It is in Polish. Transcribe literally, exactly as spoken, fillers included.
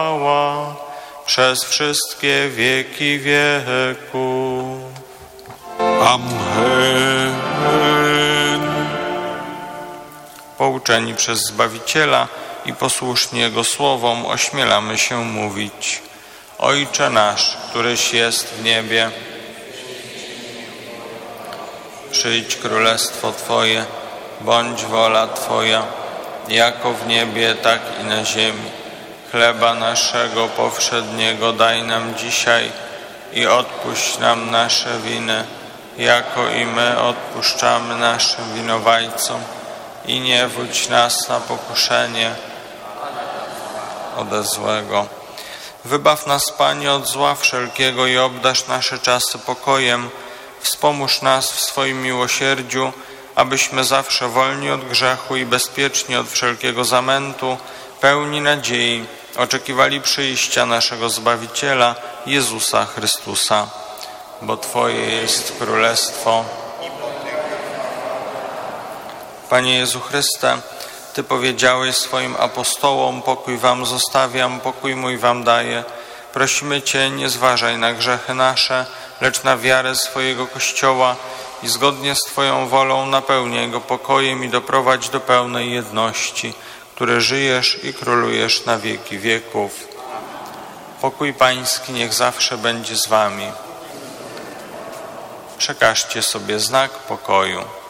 przez wszystkie wieki wieków. Amen. Pouczeni przez Zbawiciela i posłuszni Jego słowom ośmielamy się mówić: Ojcze nasz, któryś jest w niebie, przyjdź królestwo Twoje, bądź wola Twoja, jako w niebie, tak i na ziemi. Chleba naszego powszedniego daj nam dzisiaj i odpuść nam nasze winy, jako i my odpuszczamy naszym winowajcom. I nie wódź nas na pokuszenie ode złego. Wybaw nas, Panie, od zła wszelkiego i obdarz nasze czasy pokojem. Wspomóż nas w swoim miłosierdziu, abyśmy zawsze wolni od grzechu i bezpieczni od wszelkiego zamętu, pełni nadziei, oczekiwali przyjścia naszego Zbawiciela, Jezusa Chrystusa. Bo Twoje jest królestwo. Panie Jezu Chryste, Ty powiedziałeś swoim apostołom: pokój wam zostawiam, pokój mój wam daję. Prosimy Cię, nie zważaj na grzechy nasze, lecz na wiarę swojego Kościoła i zgodnie z Twoją wolą napełniaj go pokojem i doprowadź do pełnej jedności, który żyjesz i królujesz na wieki wieków. Pokój Pański niech zawsze będzie z Wami. Przekażcie sobie znak pokoju.